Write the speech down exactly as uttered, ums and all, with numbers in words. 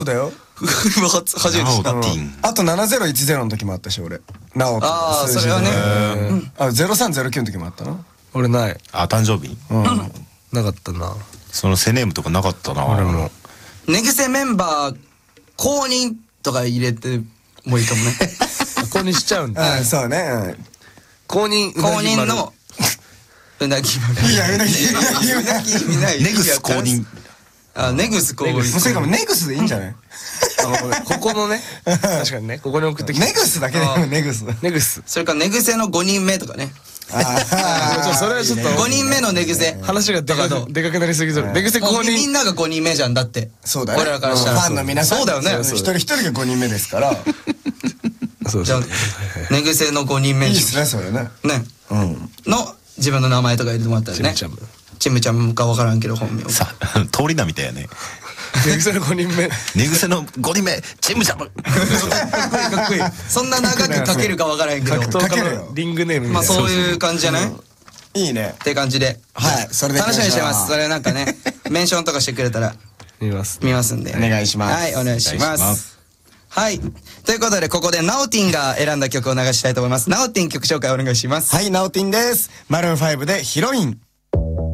だよ。 初初めて知った。 あとななぜろいちぜろの時もあったし、俺。なお。 ああ、それはね。 あ、ゼロさんゼロきゅうの時もあったな。 俺ない。 あ、誕生日なかったな。 そのセネームとかなかったな。 俺も。 寝癖メンバー、公認とか入れてもいいかもね。 公認しちゃうんだ。 うん、そうね。 公認、 公認の、うなぎ丸。 いや、うなぎ、うなぎ、うなぎ。 ネグス公認。 あ、ネグス公認。 もうそれかもネグスでいいんじゃない？ ここのね、確かにね、ここに送ってきて。 ネグスだけでもネグス。 ネグス。 それから寝癖のごにんめとかね。 ああ、それはちょっと。 ごにんめの寝癖。 話がでかく、でかくなりすぎる。寝癖ごにん。 みんながごにんめじゃんだって。 そうだよ。 俺らからしたら。 ファンの皆さん。 そうだよね。 一人一人がごにんめですから。 そうじゃあ、寝癖のごにんめ。 いいっすね、それね。 ね。 うん。 の、自分の名前とか入れてもらったりね。 チムちゃん。 チムちゃんかわからんけど本名。 さ、通り名みたいやね。 寝癖のごにんめ。 寝癖のごにんめ、チムちゃん。かっこいいかっこいい。そんな長く書けるかわからんけど。 格闘家のリングネームみたいな。 まあそういう感じじゃない？ いいね。 って感じで。 はい、それで楽しみにしてます。それなんかね、メンションとかしてくれたら見ます。 見ますんで。 お願いします。 はい、お願いします。はい。ということで、ここでナオティンが選んだ曲を流したいと思います。ナオティン曲紹介お願いします。 はい、ナオティンです。マルーンファイブでヒロイン。